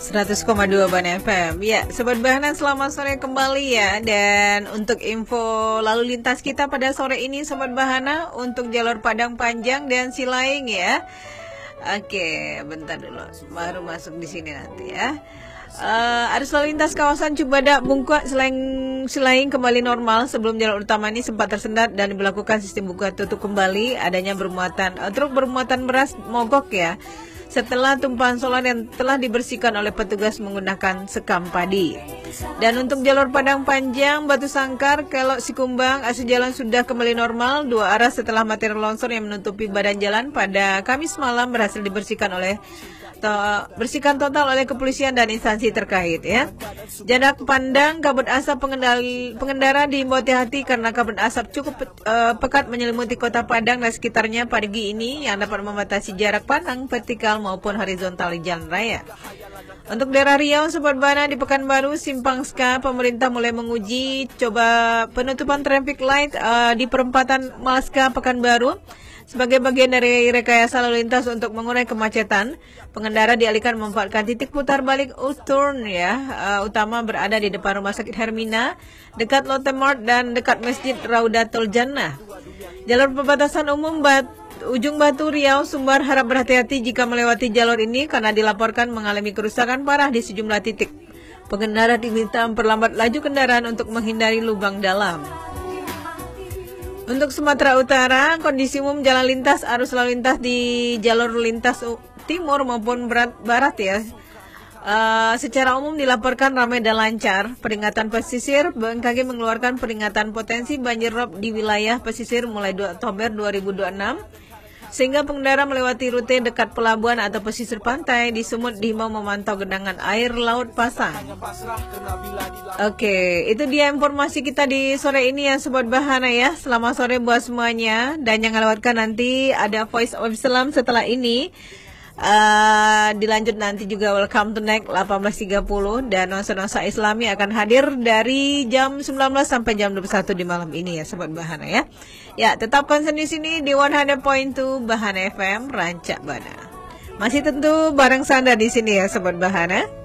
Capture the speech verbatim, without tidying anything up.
seratus koma dua Ban F M. Ya, Sobat Bahana, selamat sore kembali ya. Dan untuk info lalu lintas kita pada sore ini Sobat Bahana, untuk jalur Padang Panjang dan Silaing ya. Oke, bentar dulu, baru masuk di sini nanti ya. Uh, arus lalu lintas kawasan Cibadak Bungkua Silaing, Silaing kembali normal. Sebelum jalur utama ini sempat tersendat dan diberlakukan sistem buka tutup kembali. Adanya bermuatan uh, truk bermuatan beras mogok ya, setelah tumpahan solar yang telah dibersihkan oleh petugas menggunakan sekam padi. Dan untuk jalur Padang Panjang Batu Sangkar Kelok Sikumbang, akses jalan sudah kembali normal dua arah setelah material longsor yang menutupi badan jalan pada Kamis malam berhasil dibersihkan oleh to, bersihkan total oleh kepolisian dan instansi terkait ya. Jarak pandang kabut asap pengendali, pengendara diimbau hati-hati karena kabut asap cukup uh, pekat menyelimuti kota Padang dan sekitarnya pagi ini yang dapat membatasi jarak pandang vertikal maupun horizontal di jalan raya. Untuk daerah Riau, Sobat Bana, di Pekanbaru, Simpang Ska, pemerintah mulai menguji coba penutupan traffic light uh, di perempatan Malaska Pekanbaru sebagai bagian dari rekayasa lalu lintas untuk mengurai kemacetan. Pengendara dialihkan memanfaatkan titik putar balik U-turn ya, uh, utama berada di depan Rumah Sakit Hermina, dekat Lotte Mart dan dekat Masjid Raudatul Jannah. Jalur perbatasan umum Bat Ujung Batu Riau Sumbar harap berhati-hati jika melewati jalur ini karena dilaporkan mengalami kerusakan parah di sejumlah titik. Pengendara diminta memperlambat laju kendaraan untuk menghindari lubang dalam. Untuk Sumatera Utara, kondisi umum jalan lintas arus lalu lintas di jalur lintas timur maupun berat, barat ya. Uh, secara umum dilaporkan ramai dan lancar. Peringatan pesisir, B M K G mengeluarkan peringatan potensi banjir rob di wilayah pesisir mulai dua Oktober dua ribu dua puluh enam. Sehingga pengendara melewati rute dekat pelabuhan atau pesisir pantai di Sumut dihimbau memantau genangan air laut pasang. Oke, itu dia informasi kita di sore ini ya Sobat Bahana ya. Selamat sore buat semuanya. Dan jangan lewatkan nanti ada Voice of Islam setelah ini. Uh, dilanjut nanti juga Welcome to Next delapan belas tiga puluh dan nuansa-nuansa Islami akan hadir dari jam sembilan belas sampai jam dua puluh satu di malam ini ya Sobat Bahana ya. Ya, tetap konsen di sini di seratus koma dua Bahana F M Rancak Bana. Masih tentu bareng Sanda di sini ya Sobat Bahana.